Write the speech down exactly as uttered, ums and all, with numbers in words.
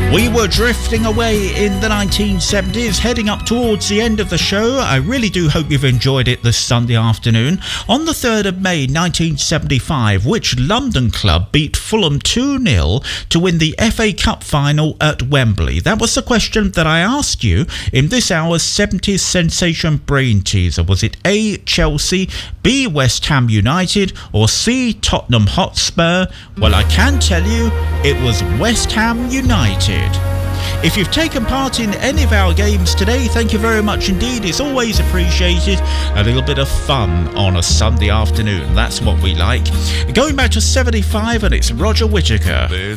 We were drifting away in the nineteen seventies, heading up towards the end of the show. I really do hope you've enjoyed it this Sunday afternoon. On the third of May nineteen seventy-five, which London club beat Fulham two nil to win the F A Cup final at Wembley? That was the question that I asked you in this hour's seventies Sensation Brain Teaser. Was it A, Chelsea, B, West Ham United, or C, Tottenham Hotspur? Well, I can tell you it was West Ham United. If you've taken part in any of our games today, thank you very much indeed. It's always appreciated. A little bit of fun on a Sunday afternoon. That's what we like. Going back to seventy-five, and it's Roger Whittaker. There's